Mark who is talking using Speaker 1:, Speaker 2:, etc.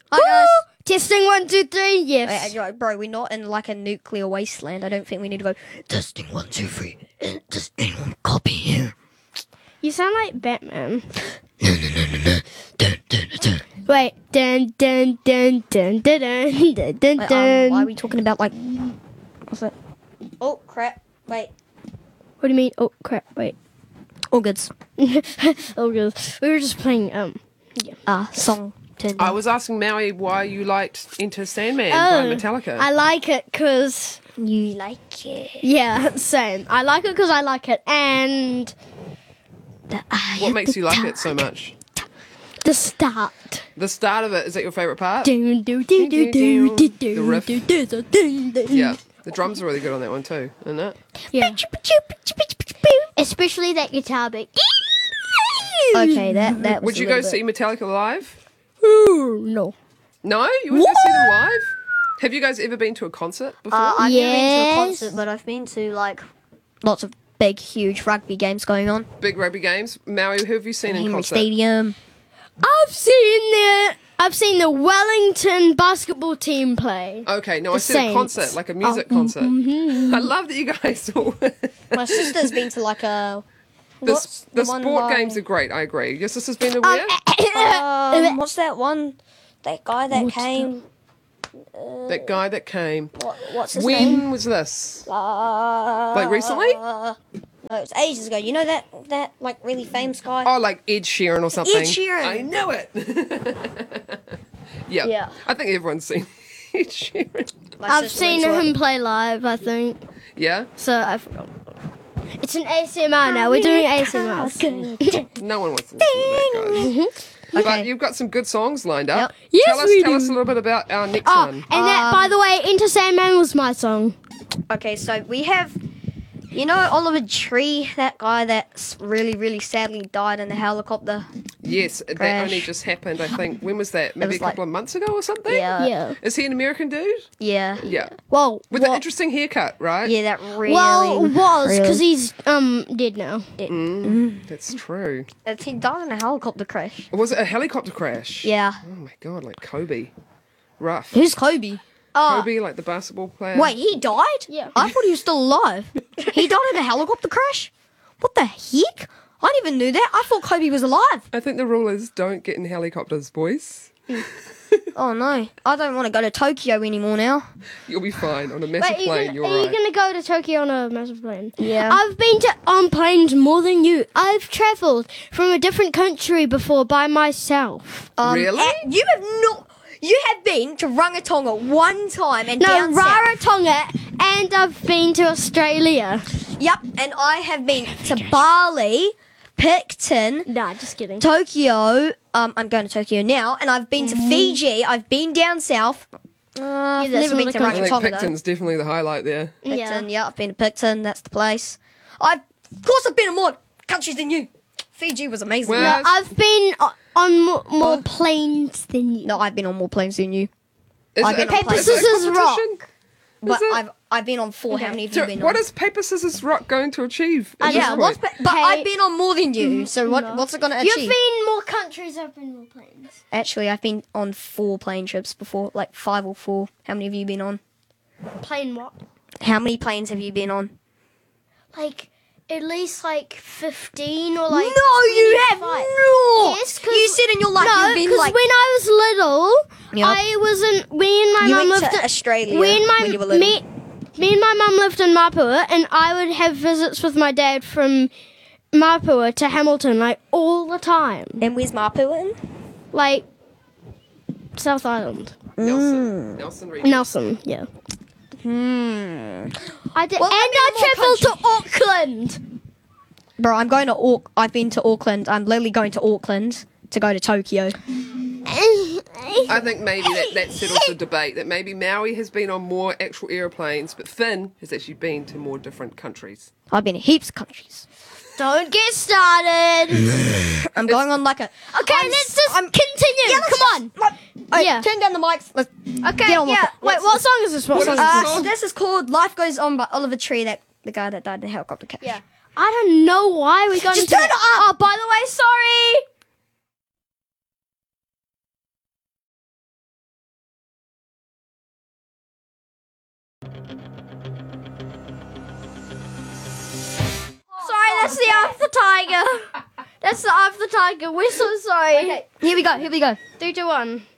Speaker 1: Hi guys.
Speaker 2: Testing 1, 2, 3. Yes.
Speaker 1: Bro, we're not in like a nuclear wasteland. I don't think we need to go testing 1, 2, 3. Does anyone copy here?
Speaker 2: You sound like Batman.
Speaker 1: No. Dun, dun, dun.
Speaker 2: Wait. Dun dun dun dun dun dun dun dun.
Speaker 1: Why are we talking about like? What's that? Oh crap! Wait.
Speaker 2: What do you mean? Oh crap! Wait.
Speaker 1: All goods.
Speaker 2: Oh good. We were just playing.
Speaker 1: Song. Turned
Speaker 3: I
Speaker 1: down.
Speaker 3: was asking Maui why you liked Enter Sandman by Metallica.
Speaker 2: I like it because
Speaker 1: You like it?
Speaker 2: same. I like it because I like it, and
Speaker 3: What makes you like it so much?
Speaker 2: the start.
Speaker 3: The start of it, is that your favourite part?
Speaker 2: Do do do do do do do.
Speaker 3: The riff.
Speaker 2: do, do, do, do, do.
Speaker 3: Yeah. The drums are really good on that one too, isn't it?
Speaker 2: Yeah. Especially that guitar beat.
Speaker 1: Okay, that was.
Speaker 3: Would
Speaker 1: a
Speaker 3: you go
Speaker 1: little
Speaker 3: see Metallica live?
Speaker 2: No.
Speaker 3: No? You wouldn't go see them live? Have you guys ever been to a concert before?
Speaker 1: I've never been to a
Speaker 2: Yes.
Speaker 1: concert, but I've been to like lots of big, huge rugby games going on.
Speaker 3: Big rugby games? Maui, who have you seen in
Speaker 1: Henry
Speaker 3: concert?
Speaker 1: Stadium.
Speaker 2: I've seen the Wellington basketball team play.
Speaker 3: Okay, no, I
Speaker 2: The
Speaker 3: said a
Speaker 2: Saints.
Speaker 3: concert, like a music concert. I love that you guys all...
Speaker 1: My sister's been to like a.
Speaker 3: The
Speaker 1: What's the one
Speaker 3: sport
Speaker 1: by-
Speaker 3: games are great, I agree. Your sister's been to where?
Speaker 1: What's that one? That guy that came.
Speaker 3: That guy that came.
Speaker 1: What's his name?
Speaker 3: When was this? Like recently?
Speaker 1: No, it was ages ago. You know that like really famous guy?
Speaker 3: Oh, like Ed Sheeran or something.
Speaker 1: Ed Sheeran.
Speaker 3: I know it. Yeah.
Speaker 1: Yeah.
Speaker 3: I think everyone's seen Ed Sheeran.
Speaker 1: My
Speaker 2: I've
Speaker 1: sister
Speaker 2: seen
Speaker 1: went to
Speaker 2: him
Speaker 1: it.
Speaker 2: play live, I think.
Speaker 3: Yeah?
Speaker 2: So I forgot. It's an ASMR now. We're doing ASMR.
Speaker 3: No one wants to listen to that, guys. But
Speaker 1: Okay.
Speaker 3: you've got some good songs lined up.
Speaker 1: Yep.
Speaker 2: Yes,
Speaker 3: tell us,
Speaker 2: we
Speaker 3: tell
Speaker 2: do.
Speaker 3: us a little bit about our next
Speaker 2: Oh,
Speaker 3: one.
Speaker 2: and that, by the way, Enter Sandman was my song.
Speaker 1: Okay, so we have, you know, Oliver Tree, that guy that really, really sadly died in the helicopter.
Speaker 3: Yes, that
Speaker 1: Crash.
Speaker 3: only just happened, I think. When was that? Maybe
Speaker 1: was
Speaker 3: a couple
Speaker 1: like-
Speaker 3: of months ago or something?
Speaker 2: Yeah.
Speaker 3: Is he an American dude?
Speaker 1: Yeah.
Speaker 3: Yeah.
Speaker 2: Well,
Speaker 3: With an interesting haircut, right?
Speaker 1: Yeah, that really.
Speaker 2: was because
Speaker 1: really-
Speaker 2: he's dead now.
Speaker 3: That's true.
Speaker 1: He died in a helicopter crash.
Speaker 3: Was it a helicopter crash?
Speaker 1: Yeah.
Speaker 3: Oh my god, like Kobe. Rough.
Speaker 1: Who's Kobe? Oh,
Speaker 3: Kobe, like the basketball player.
Speaker 1: wait, he died?
Speaker 2: Yeah.
Speaker 1: I thought he was still alive. He died in a helicopter crash? What the heck? I didn't even know that. I thought Kobe was alive.
Speaker 3: I think the rule is don't get in helicopters, boys.
Speaker 1: Oh no, I don't want to go to Tokyo anymore now.
Speaker 3: You'll be fine. On a massive plane, you're
Speaker 2: are you
Speaker 3: right.
Speaker 2: gonna go to Tokyo on a massive plane?
Speaker 1: Yeah.
Speaker 2: I've been on planes more than you. I've travelled from a different country before by myself.
Speaker 3: Really?
Speaker 1: You have not. You have been to Rangatonga one time and
Speaker 2: No,
Speaker 1: down south.
Speaker 2: Rarotonga, and I've been to Australia.
Speaker 1: Yep, and I have been to Bali, Picton,
Speaker 2: Nah, just kidding.
Speaker 1: Tokyo. I'm going to Tokyo now, and I've been to Fiji. I've been down south. I've
Speaker 2: that's
Speaker 1: never
Speaker 2: all
Speaker 1: been
Speaker 2: the
Speaker 1: to
Speaker 3: I think
Speaker 1: Rangatonga though.
Speaker 3: Picton's definitely the highlight there.
Speaker 1: Picton, yeah, I've been to Picton. That's the place. Of course, I've been to more countries than you. Fiji was amazing.
Speaker 3: Well-
Speaker 2: No, I've been on more planes than you.
Speaker 1: No, I've been on more planes than you.
Speaker 3: Is
Speaker 1: I've
Speaker 3: it
Speaker 1: been
Speaker 3: a-
Speaker 1: on paper,
Speaker 3: is it a
Speaker 2: scissors, rock.
Speaker 3: competition?
Speaker 1: But
Speaker 3: it?
Speaker 1: I've been on 4. How many have you
Speaker 3: So
Speaker 1: been
Speaker 3: what
Speaker 1: on?
Speaker 3: is paper scissors rock going to achieve? At
Speaker 1: Yeah,
Speaker 3: this point?
Speaker 1: but
Speaker 2: Hey.
Speaker 1: I've been on more than you. So what's it going to achieve?
Speaker 2: You've been more countries. I've been more planes.
Speaker 1: Actually, I've been on 4 plane trips before, like 5 or 4. How many have you been on?
Speaker 2: Plane what?
Speaker 1: How many planes have you been on?
Speaker 2: Like at least like 15 or like.
Speaker 1: No, you have
Speaker 2: 25.
Speaker 1: not.
Speaker 2: Yes, 'cause
Speaker 1: you said in your life
Speaker 2: No,
Speaker 1: you've been
Speaker 2: because
Speaker 1: like.
Speaker 2: when I was little,
Speaker 1: Yep.
Speaker 2: I wasn't. Me and my
Speaker 1: You
Speaker 2: mum
Speaker 1: went
Speaker 2: lived
Speaker 1: to
Speaker 2: in
Speaker 1: Australia
Speaker 2: When
Speaker 1: when you were little.
Speaker 2: me and my mum lived in Mapua, and I would have visits with my dad from Mapua to Hamilton like all the time,
Speaker 1: And where's Mapuan?
Speaker 2: like South Island,
Speaker 3: Nelson Reed.
Speaker 2: Nelson. Yeah. I did,
Speaker 1: Well,
Speaker 2: and
Speaker 1: I've been
Speaker 2: I
Speaker 1: in more
Speaker 2: travelled to Auckland.
Speaker 1: Bro, I'm going to I've been to Auckland. I'm literally going to Auckland to go to Tokyo.
Speaker 3: I think maybe that settles the debate, that maybe Maui has been on more actual aeroplanes, but Finn has actually been to more different countries.
Speaker 1: I've been to heaps of countries.
Speaker 2: Don't get started.
Speaker 1: I'm going on like a.
Speaker 2: Okay, let's just continue.
Speaker 1: Yeah, let's
Speaker 2: Come on.
Speaker 1: Alright,
Speaker 2: Yeah.
Speaker 1: turn down the mics. Let's
Speaker 2: Okay,
Speaker 1: get on with
Speaker 2: yeah.
Speaker 1: it.
Speaker 2: Wait, what song is this? What
Speaker 3: What
Speaker 2: song
Speaker 3: is
Speaker 2: is
Speaker 3: this
Speaker 2: this?
Speaker 3: song?
Speaker 1: This is called "Life Goes On" by Oliver Tree. The guy that died in a helicopter crash.
Speaker 2: Yeah. I don't know why we got
Speaker 1: Just
Speaker 2: into
Speaker 1: turn it up.
Speaker 2: Oh, by the way, sorry. That's the eye of the tiger. That's the eye of the tiger. We're so sorry.
Speaker 1: Okay, here we go.
Speaker 2: 3, 2, 1.